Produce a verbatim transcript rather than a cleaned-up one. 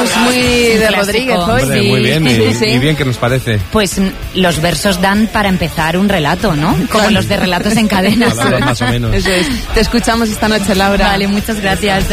Estamos muy de Rodríguez hoy. Hombre, Sí. muy bien, y, Sí, sí. y bien que nos parece. Pues los versos dan para empezar un relato, ¿no? Como Claro. los de relatos en cadena. Palabras más o menos. Eso es. Te escuchamos esta noche, Laura. Vale, muchas gracias.